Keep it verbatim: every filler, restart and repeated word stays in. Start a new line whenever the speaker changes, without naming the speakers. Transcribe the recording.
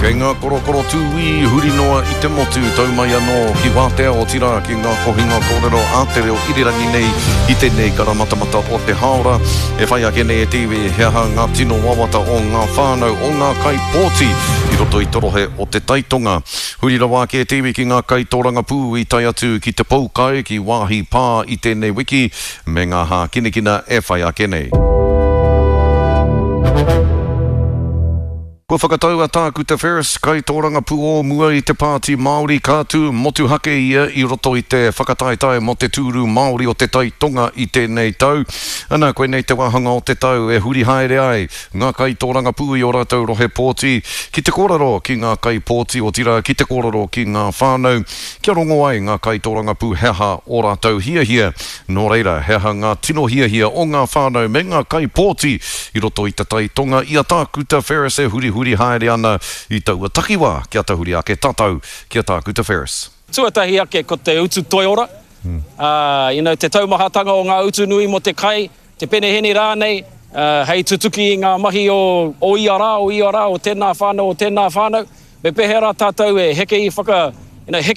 Kei ngā korokoro tūwi huri noa I te motu tau mai anō ki wātea o tira ki ngā kohinga kōrero ātereo irirangi nei I tēnei karamatamata o te haora e whai ake nei e tiwi he aha ngā tino wawata o ngā whānau o ngā kai pōti I roto I torohe o te taitonga. Huri rawa ke tiwi ki ngā kai tōranga pū I tai atu ki te poukai ki wāhi pā I tēnei wiki me ngā hā kinekina e whai ake nei. Kua whakatau a tāku te Ferris, kai tōranga pū o mua I te pāti Māori kātū, motu hake ia I roto I te whakataetai mo te tūru Māori o te taitonga I tēnei tau. Ana koe nei te wahanga o te tau e huri haere ai, ngā kai tōranga pū I o rātou rohe pōti, ki te kōrero ki ngā kai pōti o tira, ki te kōrero ki ngā whānau, kia rongo ai ngā kai tōranga pū heha o rātou hia hia, nō reira heha ngā tino hia hia o ngā whānau me ngā kai pōti I roto I te taitonga, I a tāku te Ferris e huri huri haere ana I taua takiwā kia tahuri ake tātou kia tāku te Ferris.
Tuatahi ake ko te utu toiora. Hmm. Uh, you know, te taumahatanga o ngā utu nui mo te kai, te penehene rānei, uh, hei tutuki I ngā mahi o, o ia rā, o ia rā, o tēnā whānau, o tēnā whānau. Me pehera tātou e heke I whaka, you know, heke